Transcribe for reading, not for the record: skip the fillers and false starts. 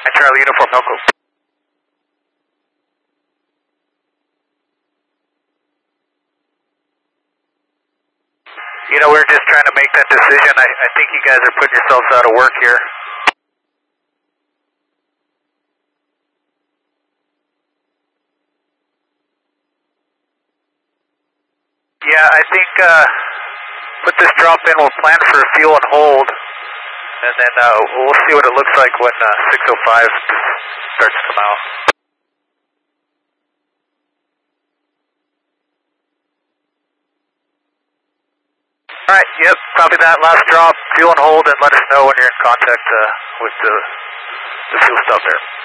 Charlie Uniform Helco. You know, we're just trying to make that decision. I think you guys are putting yourselves out of work here. Yeah, I think put this drop in, we'll plan for a fuel and hold, and then we'll see what it looks like when 605 starts to come out. Alright, yep, copy that. Last drop, fuel and hold, and let us know when you're in contact with the fuel stop there.